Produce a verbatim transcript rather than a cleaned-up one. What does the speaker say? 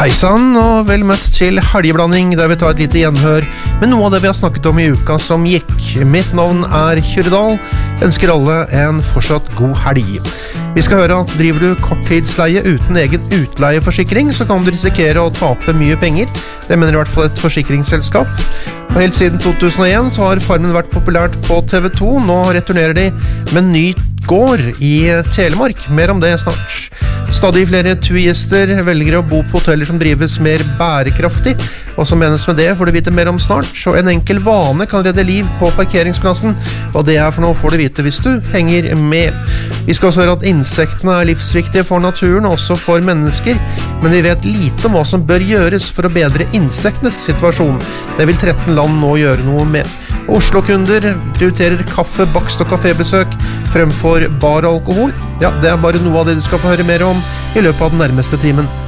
Hei sann, og vel møtt til helgeblanding, der vi tar et lite gjenhør med noe av det vi har snakket om i uka som gikk. Mitt navn er Kyrredal, ønsker alle en fortsatt god helg. Vi skal høre at driver du korttidsleie uten egen utleieforsikring, så kan du risikere å tape mye penger. Det mener i hvert fall et forsikringsselskap. Og helt siden to tusen og en så har Farmen vært populært på T V to. Nå returnerer de med en ny gård i Telemark. Mer om det snart. Stadig flere turister velger å bo på hoteller som drives mer bærekraftig. Hva som menes med det får du vite mer om snart. Så en enkel vane kan redde liv på parkeringsplassen. Hva det er for noe får du vite hvis du henger med. Vi skal også høre at insektene er livsviktige for naturen, også for mennesker. Men vi vet lite om hva som bør gjøres for å bedre insektenes situasjon. Det vil tretten land nå gjøre noe med. Oslo-kunder prioriterer kaffe, bakst og kafébesøk fremfor bar og alkohol. Ja, det er bare noe av det du skal få høre mer om i løpet av den nærmeste timen.